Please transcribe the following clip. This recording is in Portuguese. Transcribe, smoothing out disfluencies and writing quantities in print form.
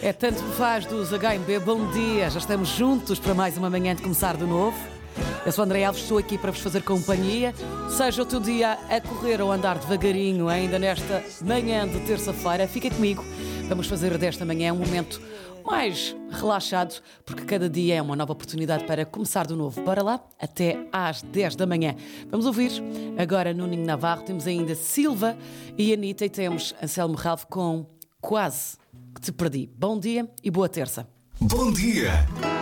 É tanto me faz dos HMB. Bom dia, já estamos juntos para mais uma manhã de começar de novo. Eu sou André Alves, estou aqui para vos fazer companhia. Seja o teu dia a correr ou andar devagarinho, ainda nesta manhã de terça-feira, fica comigo. Vamos fazer desta manhã um momento mais relaxado, porque cada dia é uma nova oportunidade para começar de novo. Bora lá, até às 10 da manhã. Vamos ouvir agora Nuninho Navarro, temos ainda Silva e Anitta e temos Anselmo Ralph com Quase que te perdi. Bom dia e boa terça. Bom dia!